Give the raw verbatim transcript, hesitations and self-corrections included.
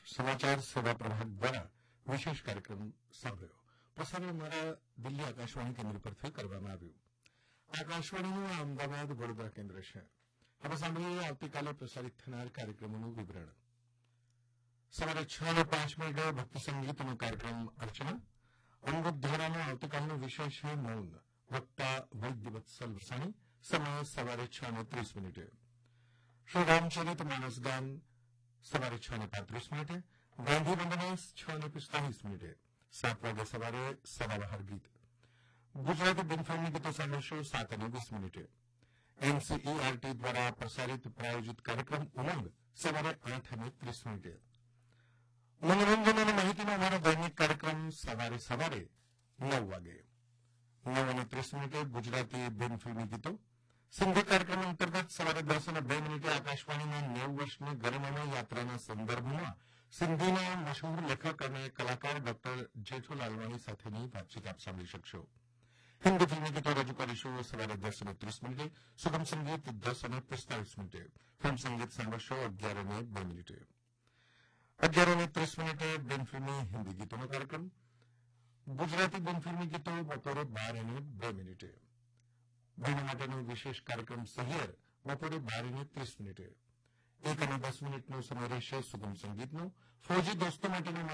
સમાચાર સેવા પ્રભાગ દ્વારા વિશેષ કાર્યક્રમ સાંભળ્યો. પ્રસારણ અમારા દિલ્હી આકાશવાણી કેન્દ્ર પરથી કરવામાં આવ્યું. આકાશવાણીનું આ અમદાવાદ વડોદરા કેન્દ્ર છે. હવે સાંભળીએ આવતીકાલે પ્રસારિત થનાર કાર્યક્રમોનું વિવરણ. સવારે છ અને પાંચ મિનિટે ભક્તિ સંગીતનો કાર્યક્રમ અર્ચના. અમૃત ધારાનો આવતીકાલનો વિષય છે મૌન. વક્તા વૈદ્યવત્સલ વસાણી. સમય સવારે છ અને ત્રીસ મિનિટે. શ્રી રામચરિત માનસ ગાન સવારે છ અને પાંત્રીસ મિનિટે. ગાંધી વંદના છ અને પિસ્તાલીસ મિનિટે. સાત વાગે સવારે સદાબહાર ગીત. ગુજરાતી બિનફિલ્મી ગીતો સાંભળશો સાત અને વીસ મિનિટે. એનસીઈઆરટી દ્વારા પ્રસારિત પ્રાયોજિત કાર્યક્રમ ઉમંગ સવારે આઠ અને ત્રીસ મિનિટે. મનોરંજન અને માહિતીનો અમારો દૈનિક કાર્યક્રમ સવારે સવારે નવ વાગે. નવ અને ત્રીસ મિનિટે ગુજરાતી બિનફિલ્મી ગીતો. સિંધી કાર્યક્રમ અંતર્ગત સવારે દસ અને બે મિનિટે આકાશવાણીના નેવું વર્ષની ગરિમામય યાત્રાના સંદર્ભમાં સિંધીના મશહૂર લેખક અને કલાકાર ડોક્ટર જેઠુ લાલવાણી સાથેની વાતચીત આપ સાંભળી શકશો. હિન્દી ફિલ્મી ગીતો રજૂ કરીશું સવારે દસ અને ત્રીસ મિનિટે. સુગમ સંગીત દસ અને પિસ્તાલીસ મિનિટે. ફિલ્મ સંગીત સાંભળશો અગિયાર અને બે મિનિટે. અગિયાર અને ત્રીસ મિનિટે બિનફિલ્મી હિન્દી ગીતોનો કાર્યક્રમ. ગુજરાતી બિનફિલ્મી ગીતો બપોરે બાર અને બે મિનિટે. બહેનો માટેનો વિશેષ કાર્યક્રમ સહિયર બપોરે બાર અને ત્રીસ મિનિટે. એક અને દસ મિનિટનો સમય રહેશે સુગમ સંગીતનો. ફૌજી દોસ્તો માટેનો